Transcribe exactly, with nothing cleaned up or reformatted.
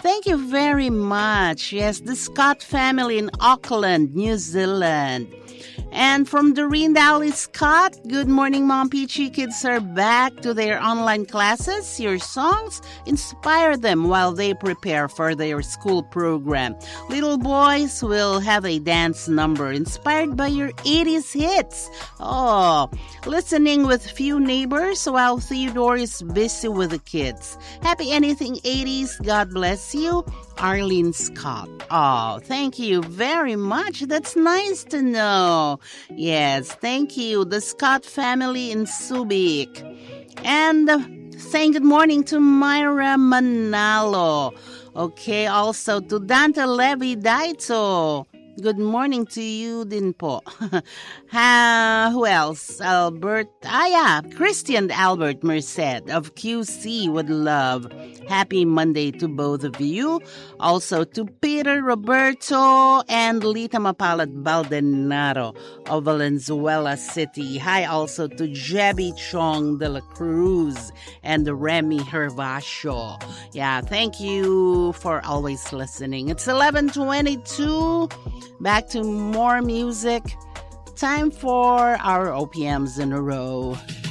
Thank you very much. Yes, the Scott family in Auckland, New Zealand. And from Doreen Dowley Scott, good morning, Mom Peachy. Kids are back to their online classes. Your songs inspire them while they prepare for their school program. Little boys will have a dance number inspired by your eighties hits. Oh, listening with few neighbors while Theodore is busy with the kids. Happy anything eighties. God bless you. Arlene Scott. Oh, thank you very much. That's nice to know. Yes, thank you. The Scott family in Subic. And uh, saying good morning to Myra Manalo. Okay, also to Dante Levi Daito. Good morning to you din po. uh, who else? Albert, ah yeah, Christian Albert Merced of Q C would love. Happy Monday to both of you. Also to Peter Roberto and Lita Mapalad Baldenaro of Valenzuela City. Hi also to Jebby Chong de la Cruz and Remy Hervasio. Yeah, thank you for always listening. It's eleven twenty-two. Back to more music. Time for our O P Ms in a row.